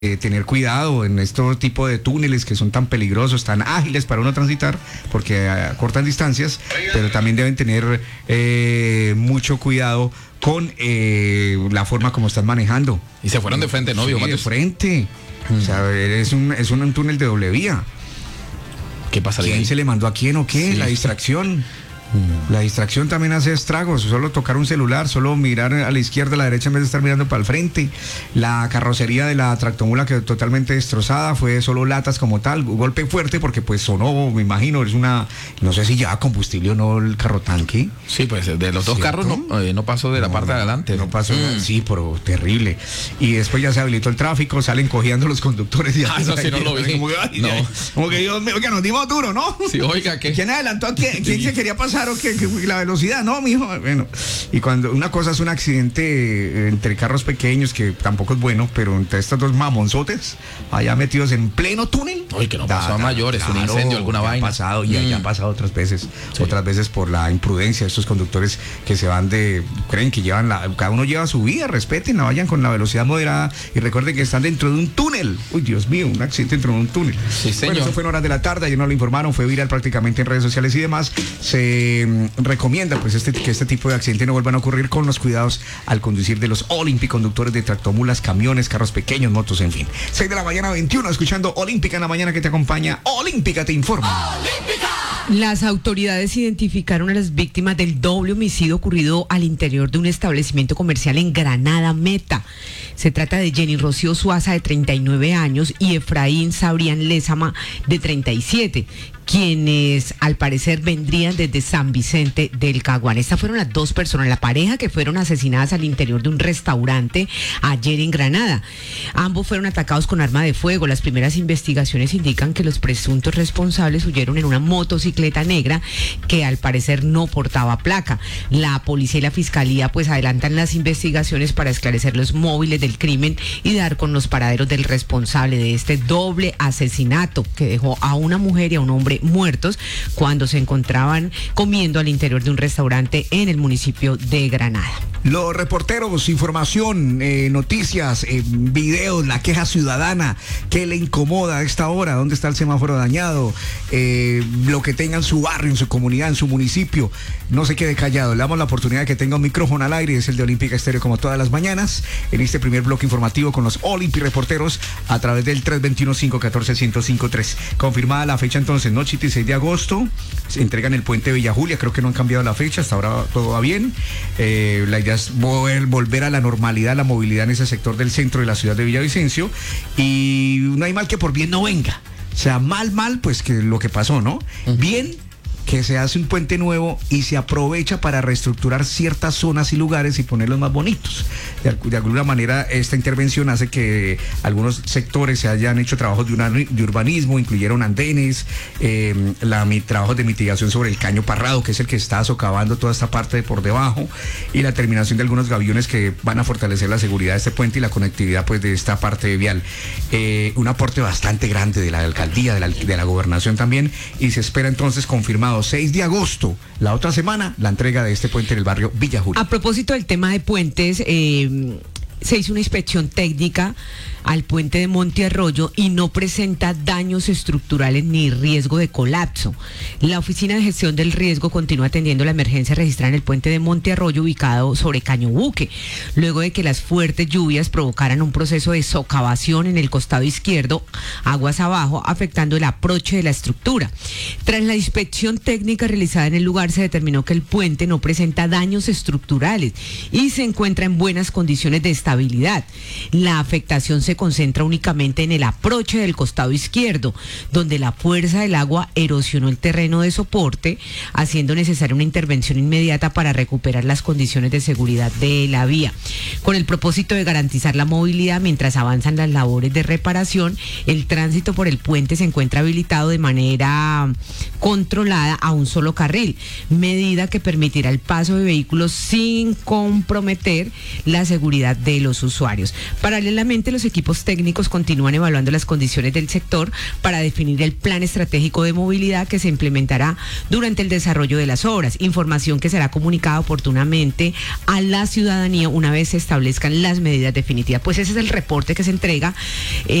tener cuidado en este tipo de túneles que son tan peligrosos, tan ágiles para uno transitar, porque cortan distancias, pero también deben tener mucho cuidado con la forma como están manejando. Y se fueron de frente, ¿no? Sí, de frente. O sea, es un túnel de doble vía. ¿Qué pasaría? ¿Quién se le mandó a quién o qué? Sí. La distracción. La distracción también hace estragos, solo tocar un celular, solo mirar a la izquierda, a la derecha en vez de estar mirando para el frente. La carrocería de la tractomula quedó totalmente destrozada, fue solo latas como tal, golpe fuerte porque pues sonó, me imagino, no sé si lleva combustible o no el carro tanque. Sí, pues de los dos carros no pasó de la parte de adelante. No pasó, sí, pero terrible. Y después ya se habilitó el tráfico, salen cojeando los conductores. Eso sí no lo vi. Como que Dios mío, que nos dimos duro, ¿no? Sí, oiga, ¿qué? ¿Quién adelantó a quién? ¿Quién se quería pasar? Que la velocidad, no, mijo. Bueno, y cuando una cosa es un accidente entre carros pequeños, que tampoco es bueno, pero entre estos dos mamonzotes, allá metidos en pleno túnel. Oye, que no pasó a mayores, claro, un incendio, alguna vaina. Ya ha pasado otras veces, sí. Otras veces por la imprudencia de estos conductores que se van creen que cada uno lleva su vida, respeten, la vayan con la velocidad moderada y recuerden que están dentro de un túnel. Uy, Dios mío, un accidente dentro de un túnel. Sí, señor. Bueno, eso fue en horas de la tarde, ayer nos lo informaron, fue viral prácticamente en redes sociales y demás. Se recomienda pues que este tipo de accidentes no vuelvan a ocurrir, con los cuidados al conducir de los Olympic, conductores de tractomulas, camiones, carros pequeños, motos, en fin. 6 de la mañana, 21, escuchando Olímpica en la mañana, que te acompaña. Olímpica te informa. ¡Olímpica! Las autoridades identificaron a las víctimas del doble homicidio ocurrido al interior de un establecimiento comercial en Granada Meta. Se trata de Jenny Rocío Suaza, de 39 años, y Efraín Sabrián Lezama, de 37, quienes al parecer vendrían desde San Vicente del Caguán. Estas fueron las dos personas, la pareja, que fueron asesinadas al interior de un restaurante ayer en Granada. Ambos fueron atacados con arma de fuego. Las primeras investigaciones indican que los presuntos responsables huyeron en una motocicleta negra que al parecer no portaba placa. La policía y la fiscalía pues adelantan las investigaciones para esclarecer los móviles del crimen y dar con los paraderos del responsable de este doble asesinato que dejó a una mujer y a un hombre muertos cuando se encontraban comiendo al interior de un restaurante en el municipio de Granada. Los reporteros, información, noticias, videos, la queja ciudadana, qué le incomoda a esta hora, dónde está el semáforo dañado, lo que tenga en su barrio, en su comunidad, en su municipio, no se quede callado. Le damos la oportunidad de que tenga un micrófono al aire, es el de Olímpica Estéreo, como todas las mañanas, en este primer bloque informativo con los Olympic reporteros a través del 321-514-1053. Confirmada la fecha entonces, noche 6 de agosto, se entregan el puente Villa Julia, creo que no han cambiado la fecha, hasta ahora todo va bien. La idea es volver a la normalidad, la movilidad en ese sector del centro de la ciudad de Villavicencio, y no hay mal que por bien no venga. O sea, mal, pues que lo que pasó, ¿no? Bien, que se hace un puente nuevo y se aprovecha para reestructurar ciertas zonas y lugares y ponerlos más bonitos. De alguna manera, esta intervención hace que algunos sectores se hayan hecho trabajos de urbanismo, incluyeron andenes, trabajos de mitigación sobre el caño Parrado, que es el que está socavando toda esta parte de por debajo, y la terminación de algunos gaviones que van a fortalecer la seguridad de este puente y la conectividad pues de esta parte vial. Un aporte bastante grande de la alcaldía, de la gobernación también, y se espera entonces confirmado 6 de agosto, la otra semana, la entrega de este puente en el barrio Villa Julia. A propósito del tema de puentes, se hizo una inspección técnica al puente de Monte Arroyo y no presenta daños estructurales ni riesgo de colapso. La Oficina de Gestión del Riesgo continúa atendiendo la emergencia registrada en el puente de Monte Arroyo, ubicado sobre Caño Buque, luego de que las fuertes lluvias provocaran un proceso de socavación en el costado izquierdo, aguas abajo, afectando el aproche de la estructura. Tras la inspección técnica realizada en el lugar, se determinó que el puente no presenta daños estructurales y se encuentra en buenas condiciones de estabilidad. La afectación se concentra únicamente en el aproche del costado izquierdo, donde la fuerza del agua erosionó el terreno de soporte, haciendo necesaria una intervención inmediata para recuperar las condiciones de seguridad de la vía. Con el propósito de garantizar la movilidad mientras avanzan las labores de reparación, el tránsito por el puente se encuentra habilitado de manera controlada a un solo carril, medida que permitirá el paso de vehículos sin comprometer la seguridad de los usuarios. Paralelamente, los equipos equipos técnicos continúan evaluando las condiciones del sector para definir el plan estratégico de movilidad que se implementará durante el desarrollo de las obras. Información que será comunicada oportunamente a la ciudadanía una vez se establezcan las medidas definitivas. Pues ese es el reporte que se entrega